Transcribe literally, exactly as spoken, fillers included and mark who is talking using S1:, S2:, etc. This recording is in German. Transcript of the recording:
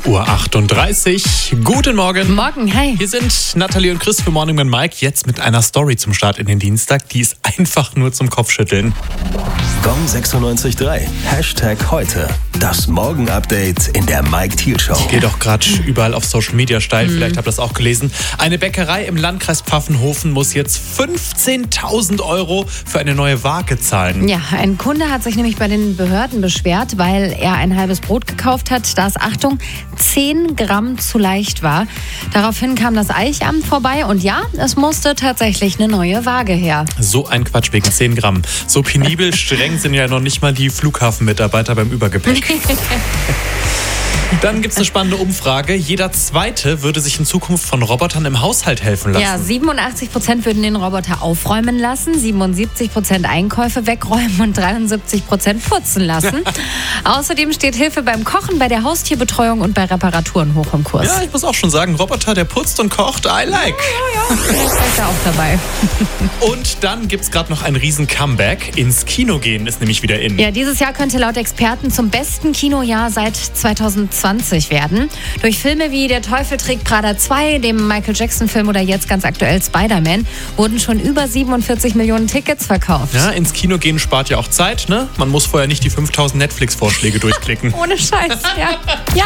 S1: Uhr achtunddreißig. Guten Morgen.
S2: Morgen, hi.
S1: Hier sind Nathalie und Chris für Morning mit Mike. Jetzt mit einer Story zum Start in den Dienstag. Die ist einfach nur zum Kopfschütteln.
S3: Gong sechsundneunzig Komma drei. Hashtag heute. Das Morgen-Update in der Mike Thiel Show.
S1: Geht auch gerade überall auf Social Media steil. Mhm. Vielleicht habt ihr das auch gelesen. Eine Bäckerei im Landkreis Pfaffenhofen muss jetzt fünfzehntausend Euro für eine neue Waage zahlen.
S2: Ja, ein Kunde hat sich nämlich bei den Behörden beschwert, weil er ein halbes Brot gekauft hat, das, Achtung, zehn Gramm zu leicht war. Daraufhin kam das Eichamt vorbei und ja, es musste tatsächlich eine neue Waage her.
S1: So ein Quatsch wegen zehn Gramm. So penibel streng sind ja noch nicht mal die Flughafenmitarbeiter beim Übergepäck. Dann gibt es eine spannende Umfrage. Jeder Zweite würde sich in Zukunft von Robotern im Haushalt helfen lassen.
S2: Ja, siebenundachtzig Prozent würden den Roboter aufräumen lassen, siebenundsiebzig Prozent Einkäufe wegräumen und dreiundsiebzig Prozent putzen lassen. Außerdem steht Hilfe beim Kochen, bei der Haustierbetreuung und bei Reparaturen hoch im Kurs.
S1: Ja, ich muss auch schon sagen, Roboter, der putzt und kocht, I like.
S2: Ja, ja, vielleicht seid ihr auch dabei.
S1: Und dann gibt es gerade noch ein riesen Comeback. Ins Kino gehen ist nämlich wieder in.
S2: Ja, dieses Jahr könnte laut Experten zum besten Kinojahr seit zweitausendzwanzig werden. Durch Filme wie Der Teufel trägt Prada zwei, dem Michael Jackson-Film oder jetzt ganz aktuell Spider-Man wurden schon über siebenundvierzig Millionen Tickets verkauft.
S1: Ja, ins Kino gehen spart ja auch Zeit, ne? Man muss vorher nicht die fünftausend Netflix-Vorschläge durchklicken.
S2: Ohne Scheiß, ja. Ja.